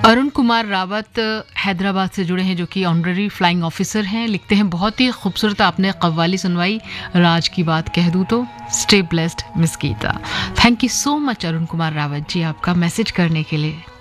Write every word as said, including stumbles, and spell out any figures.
अरुण कुमार रावत हैदराबाद से जुड़े हैं, जो कि ऑनररी फ्लाइंग ऑफिसर हैं। लिखते हैं, बहुत ही खूबसूरत आपने कव्वाली सुनवाई, राज की बात कह दूं तो। Stay blessed miss Gita. Thank you so much Arun Kumar Rawat ji, आपका मैसेज करने के लिए।